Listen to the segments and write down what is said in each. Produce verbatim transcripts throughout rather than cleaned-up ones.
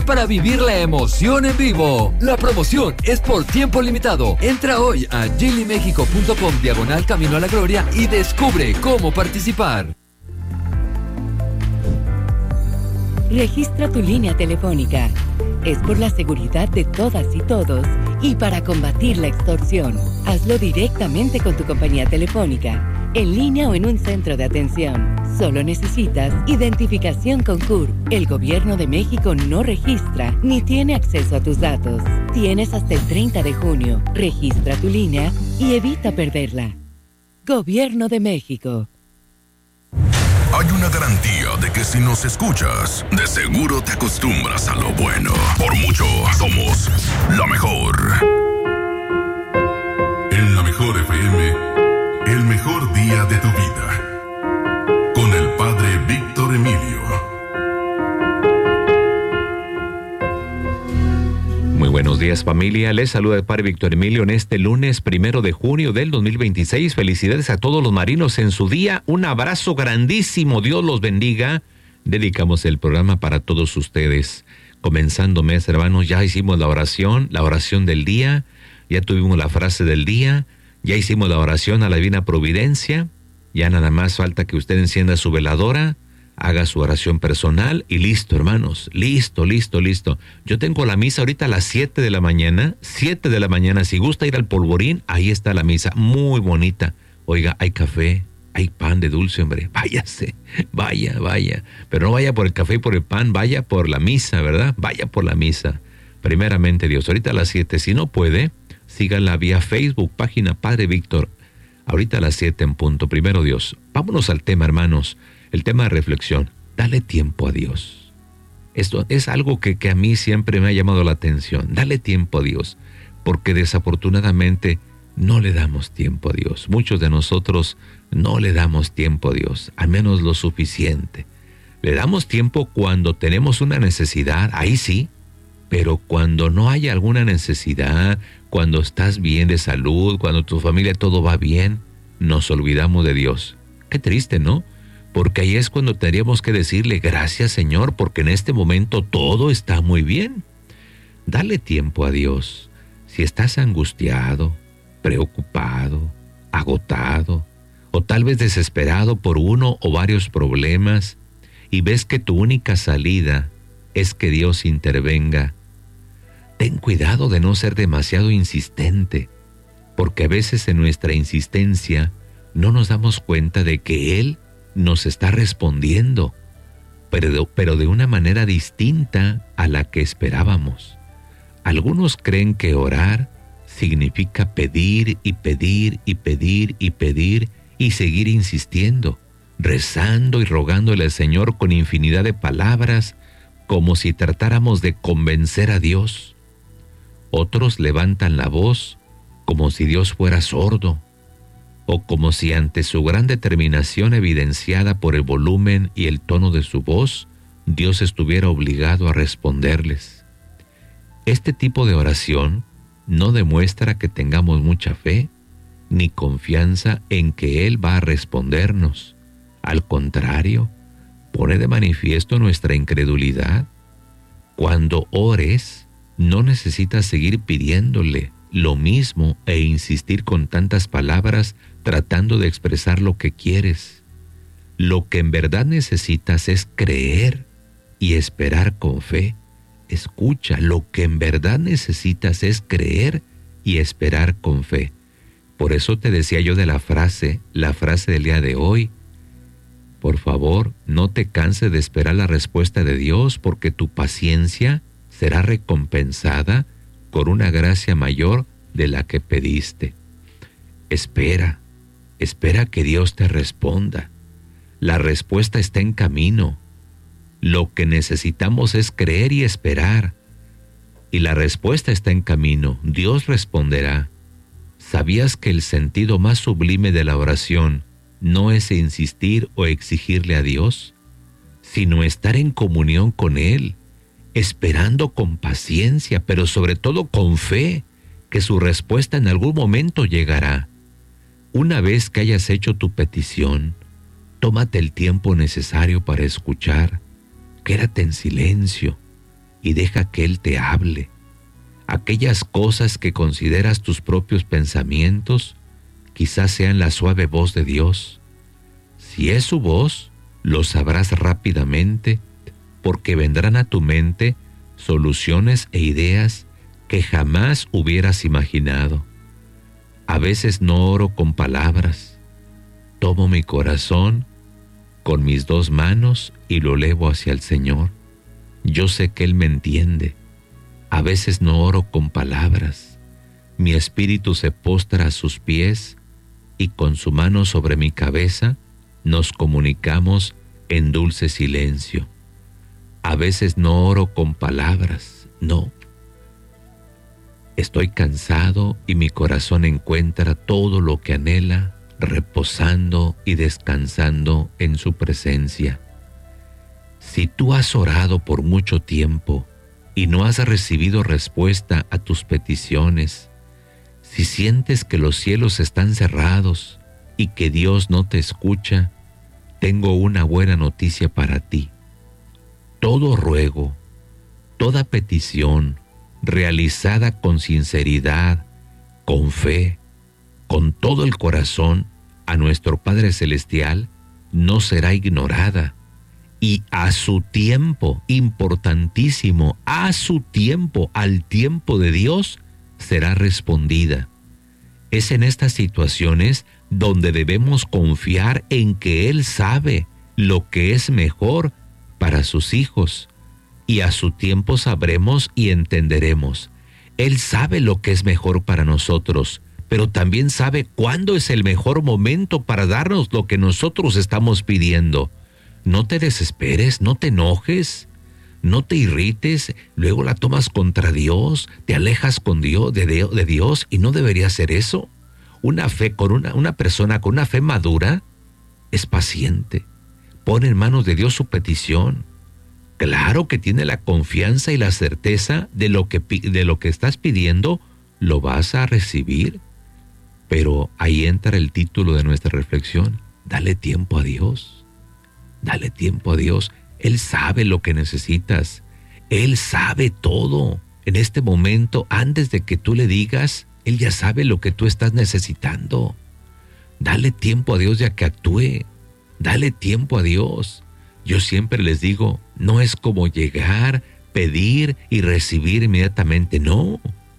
para vivir la emoción en vivo. La promoción es por tiempo limitado. Entra hoy a gilimexico.com diagonal Camino a la Gloria y descubre cómo participar. Registra tu línea telefónica. Es por la seguridad de todas y todos y para combatir la extorsión. Hazlo directamente con tu compañía telefónica, en línea o en un centro de atención. Solo necesitas identificación con C U R. El Gobierno de México no registra ni tiene acceso a tus datos. Tienes hasta el treinta de junio. Registra tu línea y evita perderla. Gobierno de México. Hay una garantía de que si nos escuchas, de seguro te acostumbras a lo bueno. Por mucho, somos la mejor. En la mejor F M, el mejor día de tu vida. Con el padre Víctor Emilio. Muy buenos días, familia. Les saluda el padre Víctor Emilio en este lunes primero de junio del dos mil veintiséis. Felicidades a todos los marinos en su día. Un abrazo grandísimo. Dios los bendiga. Dedicamos el programa para todos ustedes. Comenzando mes, hermanos, ya hicimos la oración, la oración del día. Ya tuvimos la frase del día. Ya hicimos la oración a la divina providencia. Ya nada más falta que usted encienda su veladora, haga su oración personal y listo, hermanos. Listo, listo, listo. Yo tengo la misa ahorita a las siete de la mañana. siete de la mañana. Si gusta ir al Polvorín, ahí está la misa. Muy bonita. Oiga, hay café, hay pan de dulce, hombre. Váyase. Vaya, vaya. Pero no vaya por el café y por el pan. Vaya por la misa, ¿verdad? Vaya por la misa. Primeramente Dios. Ahorita a las siete. Si no puede, síganla vía Facebook, página Padre Víctor. Ahorita a las siete en punto. Primero Dios. Vámonos al tema, hermanos. El tema de reflexión, dale tiempo a Dios. Esto es algo que, que a mí siempre me ha llamado la atención. Dale tiempo a Dios, porque desafortunadamente no le damos tiempo a Dios. Muchos de nosotros no le damos tiempo a Dios, al menos lo suficiente. Le damos tiempo cuando tenemos una necesidad, ahí sí, pero cuando no hay alguna necesidad, cuando estás bien de salud, cuando tu familia todo va bien, nos olvidamos de Dios. Qué triste, ¿no? Porque ahí es cuando tendríamos que decirle gracias, Señor, porque en este momento todo está muy bien. Dale tiempo a Dios. Si estás angustiado, preocupado, agotado, o tal vez desesperado por uno o varios problemas, y ves que tu única salida es que Dios intervenga, ten cuidado de no ser demasiado insistente, porque a veces en nuestra insistencia no nos damos cuenta de que Él nos está respondiendo, pero de, pero de una manera distinta a la que esperábamos. Algunos creen que orar significa pedir y pedir y pedir y pedir y seguir insistiendo, rezando y rogándole al Señor con infinidad de palabras, como si tratáramos de convencer a Dios. Otros levantan la voz como si Dios fuera sordo, o como si ante su gran determinación evidenciada por el volumen y el tono de su voz, Dios estuviera obligado a responderles. Este tipo de oración no demuestra que tengamos mucha fe ni confianza en que Él va a respondernos. Al contrario, pone de manifiesto nuestra incredulidad. Cuando ores, no necesitas seguir pidiéndole lo mismo e insistir con tantas palabras tratando de expresar lo que quieres. Lo que en verdad necesitas es creer y esperar con fe. Escucha, lo que en verdad necesitas es creer y esperar con fe. Por eso te decía yo de la frase, la frase del día de hoy. Por favor, no te canses de esperar la respuesta de Dios, porque tu paciencia será recompensada con una gracia mayor de la que pediste. Espera, espera que Dios te responda. La respuesta está en camino. Lo que necesitamos es creer y esperar. Y la respuesta está en camino. Dios responderá. ¿Sabías que el sentido más sublime de la oración no es insistir o exigirle a Dios, sino estar en comunión con Él, esperando con paciencia, pero sobre todo con fe, que su respuesta en algún momento llegará? Una vez que hayas hecho tu petición, tómate el tiempo necesario para escuchar, quédate en silencio y deja que Él te hable. Aquellas cosas que consideras tus propios pensamientos, quizás sean la suave voz de Dios. Si es su voz, lo sabrás rápidamente, porque vendrán a tu mente soluciones e ideas que jamás hubieras imaginado. A veces no oro con palabras. Tomo mi corazón con mis dos manos y lo elevo hacia el Señor. Yo sé que Él me entiende. A veces no oro con palabras. Mi espíritu se postra a sus pies y con su mano sobre mi cabeza nos comunicamos en dulce silencio. A veces no oro con palabras, no. Estoy cansado y mi corazón encuentra todo lo que anhela, reposando y descansando en su presencia. Si tú has orado por mucho tiempo y no has recibido respuesta a tus peticiones, si sientes que los cielos están cerrados y que Dios no te escucha, tengo una buena noticia para ti. Todo ruego, toda petición realizada con sinceridad, con fe, con todo el corazón a nuestro Padre Celestial, no será ignorada. Y a su tiempo, importantísimo, a su tiempo, al tiempo de Dios, será respondida. Es en estas situaciones donde debemos confiar en que Él sabe lo que es mejor para sus hijos, y a su tiempo sabremos y entenderemos. Él sabe lo que es mejor para nosotros, pero también sabe cuándo es el mejor momento para darnos lo que nosotros estamos pidiendo. No te desesperes, no te enojes, no te irrites, luego la tomas contra Dios, te alejas con Dios, de, de, de Dios, y no debería ser eso. Una fe con una, una persona con una fe madura es paciente, pone en manos de Dios su petición. Claro que tiene la confianza y la certeza de lo que, de lo que estás pidiendo, lo vas a recibir. Pero ahí entra el título de nuestra reflexión: dale tiempo a Dios. Dale tiempo a Dios. Él sabe lo que necesitas. Él sabe todo. En este momento, antes de que tú le digas, Él ya sabe lo que tú estás necesitando. Dale tiempo a Dios ya que actúe. Dale tiempo a Dios. Yo siempre les digo, no es como llegar, pedir y recibir inmediatamente. No.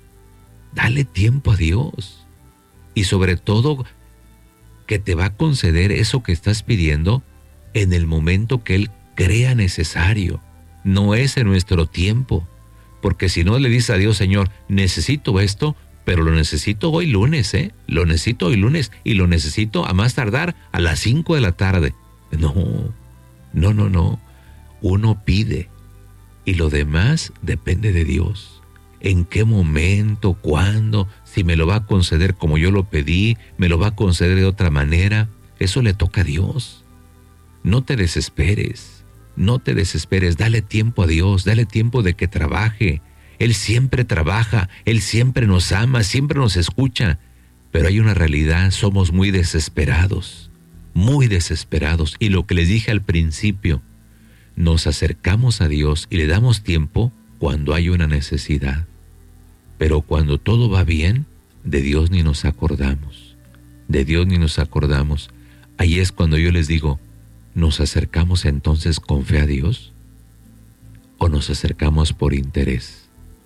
Dale tiempo a Dios. Y sobre todo, que te va a conceder eso que estás pidiendo en el momento que Él crea necesario. No es en nuestro tiempo, porque si no le dices a Dios: Señor, necesito esto, pero lo necesito hoy lunes, ¿eh? Lo necesito hoy lunes y lo necesito a más tardar a las cinco de la tarde. No, no, no, no. Uno pide y lo demás depende de Dios. ¿En qué momento? ¿Cuándo? Si me lo va a conceder como yo lo pedí, me lo va a conceder de otra manera. Eso le toca a Dios. No te desesperes, no te desesperes, dale tiempo a Dios, dale tiempo de que trabaje. Él siempre trabaja, Él siempre nos ama, siempre nos escucha. Pero hay una realidad, somos muy desesperados, muy desesperados. Y lo que les dije al principio, nos acercamos a Dios y le damos tiempo cuando hay una necesidad. Pero cuando todo va bien, de Dios ni nos acordamos, de Dios ni nos acordamos. Ahí es cuando yo les digo, ¿nos acercamos entonces con fe a Dios o nos acercamos por interés?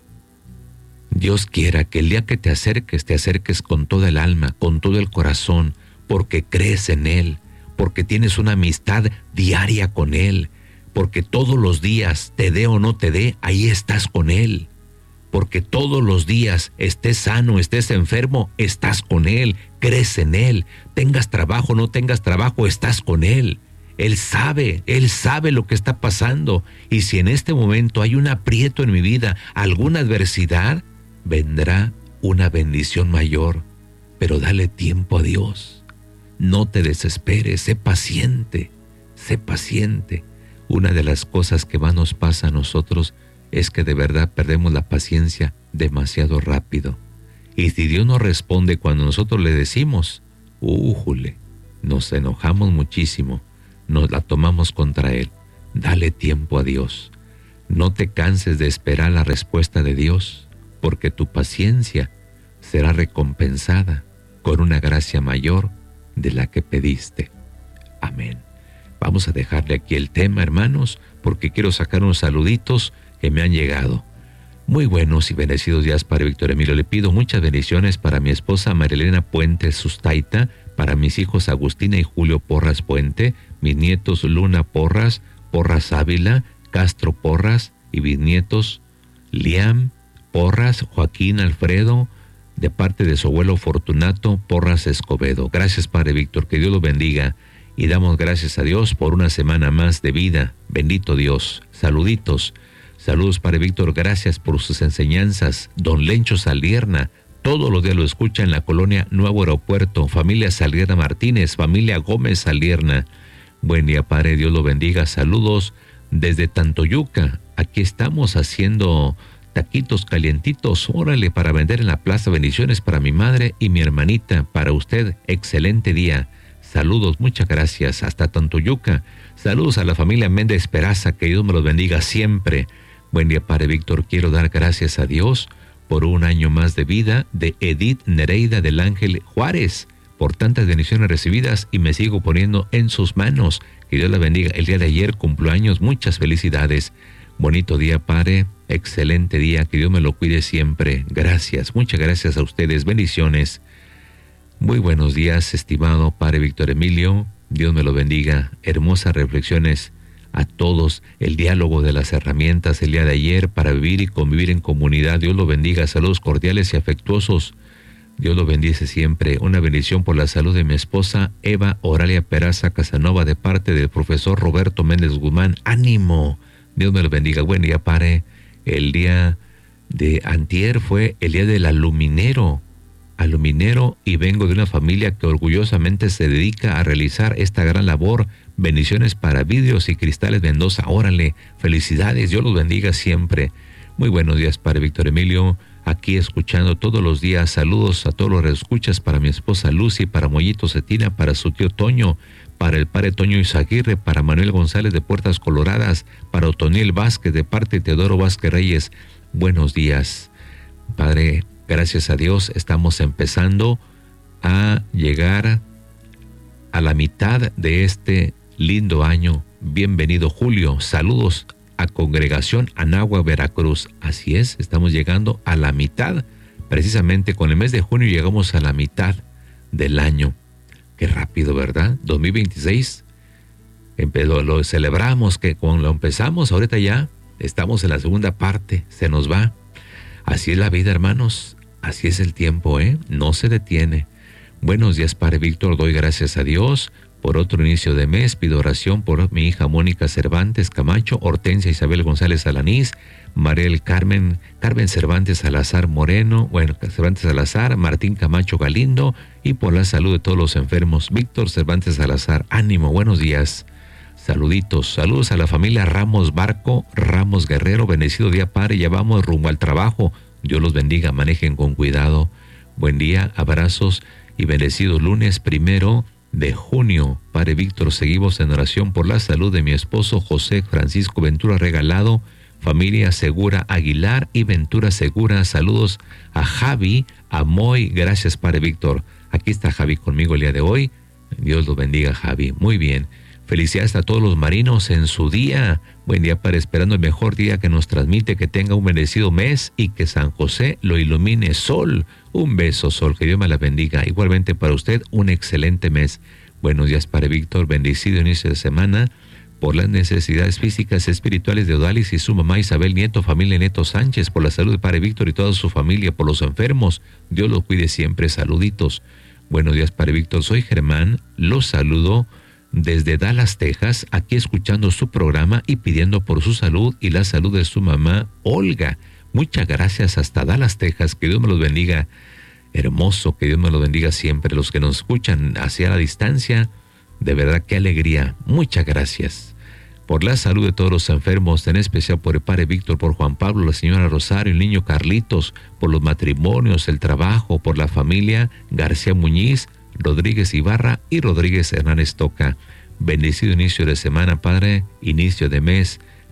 Dios quiera que el día que te acerques, te acerques con toda el alma, con todo el corazón, porque crees en Él, porque tienes una amistad diaria con Él, porque todos los días, te dé o no te dé, ahí estás con Él, porque todos los días, estés sano, estés enfermo, estás con Él, crees en Él, tengas trabajo o no tengas trabajo, estás con Él. Él sabe, Él sabe lo que está pasando. Y si en este momento hay un aprieto en mi vida, alguna adversidad, vendrá una bendición mayor. Pero dale tiempo a Dios. No te desesperes, sé paciente, sé paciente. Una de las cosas que más nos pasa a nosotros es que de verdad perdemos la paciencia demasiado rápido. Y si Dios no responde cuando nosotros le decimos, ¡újule! Nos enojamos muchísimo. Nos la tomamos contra Él. Dale tiempo a Dios. No te canses de esperar la respuesta de Dios, porque tu paciencia será recompensada con una gracia mayor de la que pediste. Amén. Vamos a dejarle aquí el tema, hermanos, porque quiero sacar unos saluditos que me han llegado. Muy buenos y bendecidos días, Padre Víctor Emilio. Le pido muchas bendiciones para mi esposa Marilena Puente Sustaita, para mis hijos Agustina y Julio Porras Puente, mis nietos Luna Porras, Porras Ávila, Castro Porras y bisnietos Liam Porras, Joaquín Alfredo, de parte de su abuelo Fortunato Porras Escobedo. Gracias, Padre Víctor, que Dios lo bendiga, y damos gracias a Dios por una semana más de vida. Bendito Dios. Saluditos. Saludos, Padre Víctor, gracias por sus enseñanzas. Don Lencho Salierna, todos los días lo escucha en la colonia Nuevo Aeropuerto. Familia Salierna Martínez, familia Gómez Salierna. Buen día, Padre, Dios lo bendiga. Saludos desde Tantoyuca. Aquí estamos haciendo taquitos calientitos, órale, para vender en la plaza. Bendiciones para mi madre y mi hermanita. Para usted, excelente día. Saludos, muchas gracias. Hasta Tantoyuca. Saludos a la familia Méndez Peraza, que Dios me los bendiga siempre. Buen día, Padre Víctor. Quiero dar gracias a Dios por un año más de vida de Edith Nereida del Ángel Juárez, por tantas bendiciones recibidas, y me sigo poniendo en sus manos. Que Dios la bendiga. El día de ayer cumplo años, muchas felicidades. Bonito día, Padre. Excelente día. Que Dios me lo cuide siempre. Gracias. Muchas gracias a ustedes. Bendiciones. Muy buenos días, estimado Padre Víctor Emilio. Dios me lo bendiga. Hermosas reflexiones a todos. El diálogo de las herramientas el día de ayer para vivir y convivir en comunidad. Dios lo bendiga. Saludos cordiales y afectuosos. Dios lo bendice siempre. Una bendición por la salud de mi esposa Eva Oralia Peraza Casanova, de parte del profesor Roberto Méndez Guzmán. ¡Ánimo! Dios me lo bendiga. Buen día, Padre. El día de antier fue el día del aluminero. Aluminero, y vengo de una familia que orgullosamente se dedica a realizar esta gran labor. Bendiciones para Vidrios y Cristales Mendoza. Órale, felicidades, Dios los bendiga siempre. Muy buenos días, Padre Víctor Emilio, aquí escuchando todos los días. Saludos a todos los que escuchas, para mi esposa Lucy, para Mollito Cetina, para su tío Toño, para el Padre Toño Izaguirre, para Manuel González de Puertas Coloradas, para Otoniel Vázquez de parte de Teodoro Vázquez Reyes. Buenos días, Padre. Gracias a Dios estamos empezando a llegar a la mitad de este lindo año. Bienvenido, Julio. Saludos a Congregación Anagua, Veracruz. Así es, estamos llegando a la mitad. Precisamente con el mes de junio llegamos a la mitad del año. Qué rápido, ¿verdad? dos mil veintiséis. Lo, lo celebramos, que cuando lo empezamos, ahorita ya estamos en la segunda parte. Se nos va. Así es la vida, hermanos. Así es el tiempo, ¿eh? No se detiene. Buenos días, Padre Víctor. Doy gracias a Dios por otro inicio de mes. Pido oración por mi hija Mónica Cervantes Camacho, Hortensia Isabel González Alanís, Mariel Carmen, Carmen Cervantes Salazar Moreno, bueno, Cervantes Salazar, Martín Camacho Galindo, y por la salud de todos los enfermos. Víctor Cervantes Salazar, ánimo, buenos días. Saluditos, saludos a la familia Ramos Barco, Ramos Guerrero. Bendecido día, Padre. Ya vamos rumbo al trabajo. Dios los bendiga, manejen con cuidado. Buen día, abrazos y bendecido lunes primero de junio. Padre Víctor, seguimos en oración por la salud de mi esposo José Francisco Ventura Regalado, familia Segura Aguilar y Ventura Segura. Saludos a Javi, a Moy. Gracias, Padre Víctor. Aquí está Javi conmigo el día de hoy. Dios los bendiga, Javi. Muy bien. Felicidades a todos los marinos en su día. Buen día, Padre, esperando el mejor día que nos transmite, que tenga un bendecido mes y que San José lo ilumine. Sol, un beso, Sol, que Dios me la bendiga. Igualmente para usted, un excelente mes. Buenos días, Padre Víctor, bendecido inicio de semana. Por las necesidades físicas y espirituales de Odalis y su mamá Isabel Nieto, familia Nieto Sánchez, por la salud de Padre Víctor y toda su familia, por los enfermos, Dios los cuide siempre. Saluditos. Buenos días, Padre Víctor, soy Germán, los saludo desde Dallas, Texas, aquí escuchando su programa y pidiendo por su salud y la salud de su mamá, Olga. Muchas gracias hasta Dallas, Texas. Que Dios me los bendiga. Hermoso, que Dios me los bendiga siempre. Los que nos escuchan hacia la distancia, de verdad, qué alegría. Muchas gracias. Por la salud de todos los enfermos, en especial por el Padre Víctor, por Juan Pablo, la señora Rosario, el niño Carlitos, por los matrimonios, el trabajo, por la familia García Muñiz, Rodríguez Ibarra y Rodríguez Hernández Toca. Bendecido inicio de semana, Padre, inicio de mes.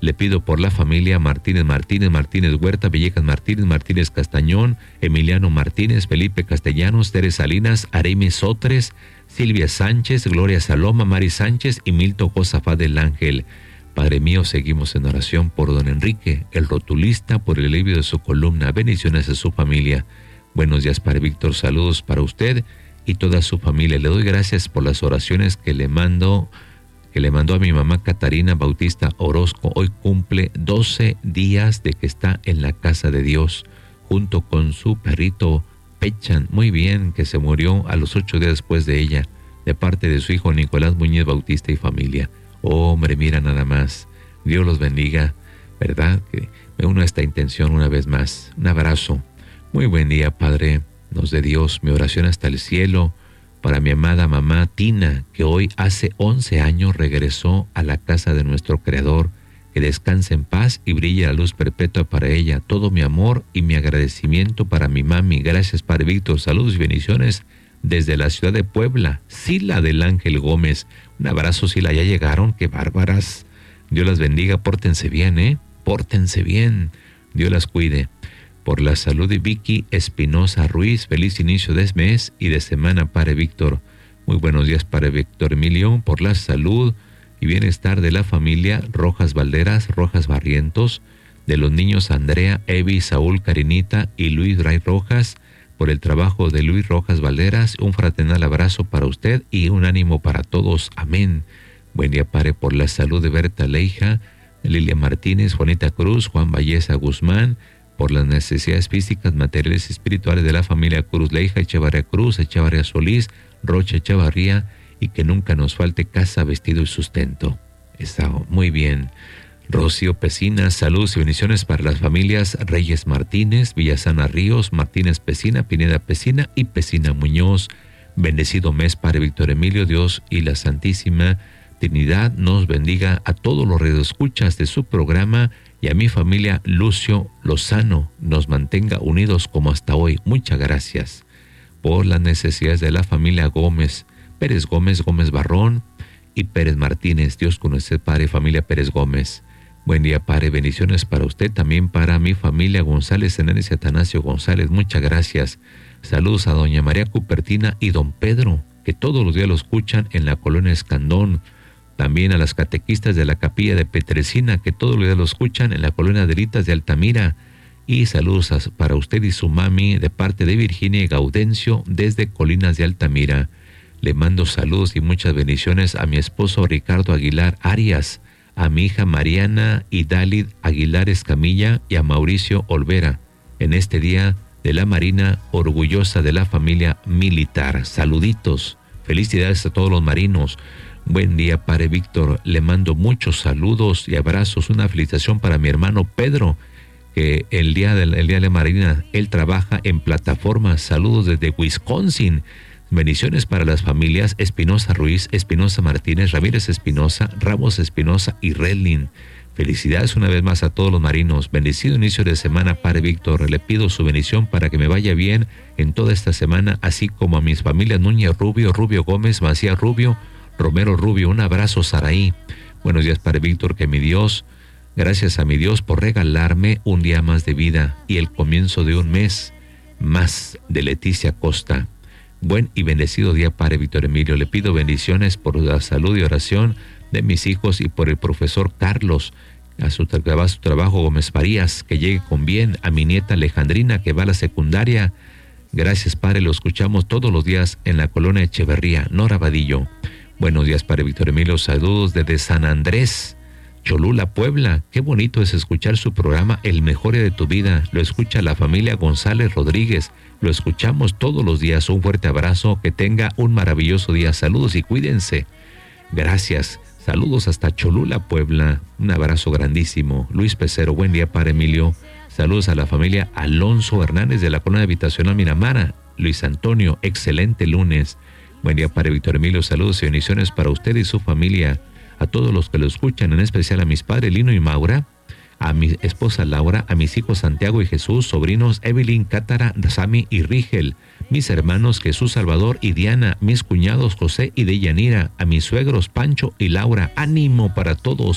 Le pido por la familia Martínez Martínez, Martínez Huerta, Villegas Martínez, Martínez Castañón, Emiliano Martínez, Felipe Castellanos, Teresa Salinas, Aremi Sotres, Silvia Sánchez, Gloria Saloma, Mari Sánchez y Milton Josafat del Ángel. Padre mío, seguimos en oración por don Enrique, el rotulista, por el alivio de su columna. Bendiciones a su familia. Buenos días, Padre Víctor. Saludos para usted y toda su familia. Le doy gracias por las oraciones que le mando, que le mandó a mi mamá Catarina Bautista Orozco. Hoy cumple doce días de que está en la casa de Dios, junto con su perrito Pechan. Muy bien, que se murió a los ocho días después de ella, de parte de su hijo Nicolás Muñiz Bautista y familia. Oh, hombre, mira nada más. Dios los bendiga, ¿verdad? Que me uno a esta intención una vez más. Un abrazo. Muy buen día, Padre. Nos dé Dios mi oración hasta el cielo para mi amada mamá Tina, que hoy hace once años regresó a la casa de nuestro Creador. Que descanse en paz y brille la luz perpetua para ella. Todo mi amor y mi agradecimiento para mi mami. Gracias, Padre Víctor. Saludos y bendiciones desde la ciudad de Puebla. Sila del Ángel Gómez. Un abrazo, Sila. Ya llegaron. Qué bárbaras. Dios las bendiga. Pórtense bien, ¿eh? Pórtense bien. Dios las cuide. Por la salud de Vicky Espinosa Ruiz. Feliz inicio de mes y de semana, Padre Víctor. Muy buenos días, Padre Víctor Emilio. Por la salud y bienestar de la familia Rojas Valderas, Rojas Barrientos, de los niños Andrea, Evi, Saúl, Karinita y Luis Ray Rojas, por el trabajo de Luis Rojas Valderas, un fraternal abrazo para usted y un ánimo para todos. Amén. Buen día, Padre, por la salud de Berta Leija, Lilia Martínez, Juanita Cruz, Juan Valleza Guzmán, por las necesidades físicas, materiales y espirituales de la familia Cruz Leija, Echevarría Cruz, Echevarría Solís, Rocha Echevarría, y que nunca nos falte casa, vestido y sustento. Está muy bien. Rocío Pesina, saludos y bendiciones para las familias Reyes Martínez, Villasana Ríos, Martínez Pesina, Pineda Pesina y Pesina Muñoz. Bendecido mes, Padre Víctor Emilio. Dios y la Santísima Trinidad nos bendiga a todos los radioescuchas de su programa y a mi familia Lucio Lozano. Nos mantenga unidos como hasta hoy. Muchas gracias. Por las necesidades de la familia Gómez, Pérez Gómez, Gómez Barrón y Pérez Martínez. Dios con usted, Padre, familia Pérez Gómez. Buen día, Padre, bendiciones para usted, también para mi familia González Hernández y Atanasio González. Muchas gracias. Saludos a doña María Cupertina y don Pedro, que todos los días lo escuchan en la colonia Escandón. También a las catequistas de la capilla de Petresina, que todos los días lo escuchan en la colonia Delitas de Altamira. Y saludos a, para usted y su mami de parte de Virginia y Gaudencio desde Colinas de Altamira. Le mando saludos y muchas bendiciones a mi esposo Ricardo Aguilar Arias, a mi hija Mariana Idalid Aguilar Escamilla y a Mauricio Olvera, en este día de la Marina, orgullosa de la familia militar. Saluditos, felicidades a todos los marinos. Buen día, Padre Víctor. Le mando muchos saludos y abrazos. Una felicitación para mi hermano Pedro, que el día de, el día de la Marina, él trabaja en plataforma. Saludos desde Wisconsin. Bendiciones para las familias Espinosa Ruiz, Espinosa Martínez, Ramírez Espinosa, Ramos Espinosa y Redlin. Felicidades una vez más a todos los marinos. Bendecido inicio de semana, Padre Víctor. Le pido su bendición para que me vaya bien en toda esta semana, así como a mis familias Núñez Rubio, Rubio Gómez, Macías Rubio, Romero Rubio. Un abrazo, Saraí. Buenos días, Padre Víctor. Que mi Dios, gracias a mi Dios por regalarme un día más de vida y el comienzo de un mes más. De Leticia Costa. Buen y bendecido día, Padre Víctor Emilio. Le pido bendiciones por la salud y oración de mis hijos y por el profesor Carlos, a su, a su trabajo Gómez Farías, que llegue con bien, a mi nieta Alejandrina, que va a la secundaria. Gracias, Padre, lo escuchamos todos los días en la colonia Echeverría, Nora Vadillo. Buenos días, Padre Víctor Emilio. Saludos desde San Andrés, Cholula, Puebla. Qué bonito es escuchar su programa El Mejor de tu Vida. Lo escucha la familia González Rodríguez. Lo escuchamos todos los días. Un fuerte abrazo. Que tenga un maravilloso día. Saludos y cuídense. Gracias. Saludos hasta Cholula, Puebla. Un abrazo grandísimo. Luis Pecero. Buen día, Padre Emilio. Saludos a la familia Alonso Hernández de la colonia habitacional Miramara. Luis Antonio. Excelente lunes. Buen día, Padre Víctor Emilio. Saludos y bendiciones para usted y su familia. A todos los que lo escuchan, en especial a mis padres Lino y Maura, a mi esposa Laura, a mis hijos Santiago y Jesús, sobrinos Evelyn, Cátara, Sami y Rigel, mis hermanos Jesús, Salvador y Diana, mis cuñados José y Deyanira, a mis suegros Pancho y Laura. Ánimo para todos.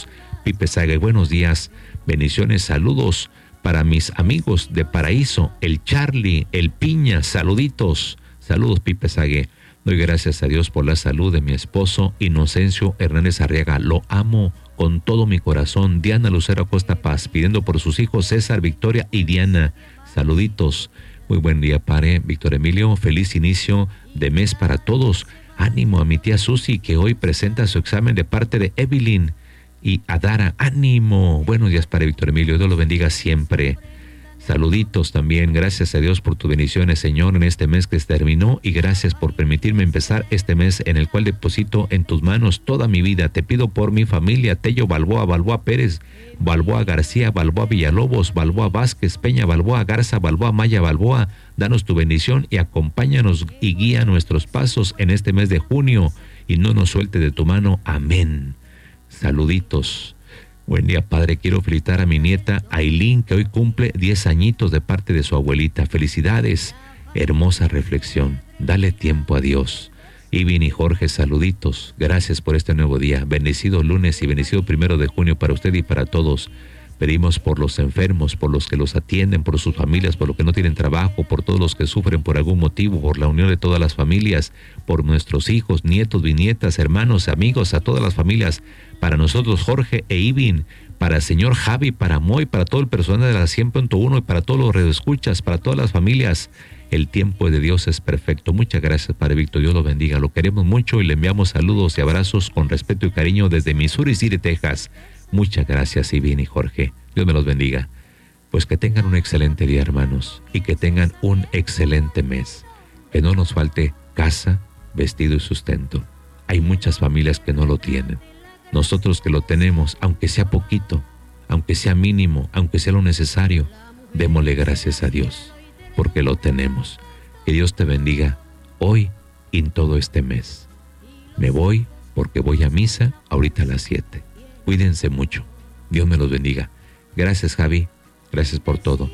Pipe Sague, buenos días, bendiciones, saludos para mis amigos de Paraíso, el Charlie, el Piña, saluditos, saludos Pipe Sague. Doy gracias a Dios por la salud de mi esposo, Inocencio Hernández Arriaga, lo amo con todo mi corazón. Diana Lucero Acosta Paz, pidiendo por sus hijos César, Victoria y Diana, saluditos. Muy buen día, padre Víctor Emilio, feliz inicio de mes para todos. Ánimo a mi tía Susi, que hoy presenta su examen de parte de Evelyn y Adara. Ánimo. Buenos días, padre Víctor Emilio, Dios lo bendiga siempre. Saluditos también, gracias a Dios por tus bendiciones, Señor, en este mes que se terminó, y gracias por permitirme empezar este mes en el cual deposito en tus manos toda mi vida. Te pido por mi familia, Tello Balboa, Balboa Pérez, Balboa García, Balboa Villalobos, Balboa Vázquez, Peña Balboa, Garza Balboa, Maya Balboa. Danos tu bendición y acompáñanos y guía nuestros pasos en este mes de junio, y no nos suelte de tu mano. Amén. Saluditos. Buen día, padre. Quiero felicitar a mi nieta Ailín, que hoy cumple diez añitos de parte de su abuelita. Felicidades. Hermosa reflexión. Dale tiempo a Dios. Ivin y Jorge, saluditos. Gracias por este nuevo día. Bendecido lunes y bendecido primero de junio para usted y para todos. Pedimos por los enfermos, por los que los atienden, por sus familias, por los que no tienen trabajo, por todos los que sufren por algún motivo, por la unión de todas las familias, por nuestros hijos, nietos, bisnietas, hermanos, amigos, a todas las familias. Para nosotros, Jorge e Ivin, para el señor Javi, para Moy, para todo el personal de la cien punto uno y para todos los radioescuchas, para todas las familias. El tiempo de Dios es perfecto. Muchas gracias, padre Víctor. Dios lo bendiga. Lo queremos mucho y le enviamos saludos y abrazos con respeto y cariño desde Missouri City, Texas. Muchas gracias, Ivin y Jorge. Dios me los bendiga. Pues que tengan un excelente día, hermanos, y que tengan un excelente mes. Que no nos falte casa, vestido y sustento. Hay muchas familias que no lo tienen. Nosotros que lo tenemos, aunque sea poquito, aunque sea mínimo, aunque sea lo necesario, démosle gracias a Dios, porque lo tenemos. Que Dios te bendiga hoy y en todo este mes. Me voy porque voy a misa ahorita a las siete. Cuídense mucho. Dios me los bendiga. Gracias, Javi. Gracias por todo.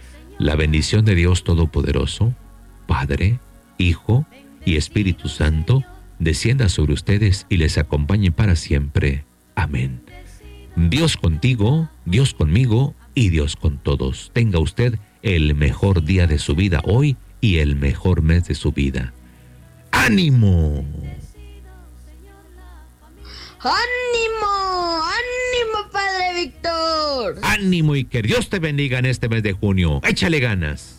La bendición de Dios Todopoderoso, Padre, Hijo y Espíritu Santo, descienda sobre ustedes y les acompañe para siempre. Amén. Dios contigo, Dios conmigo y Dios con todos. Tenga usted el mejor día de su vida hoy y el mejor mes de su vida. ¡Ánimo! ¡Ánimo! ¡Ánimo, padre Víctor! ¡Ánimo y que Dios te bendiga en este mes de junio! ¡Échale ganas!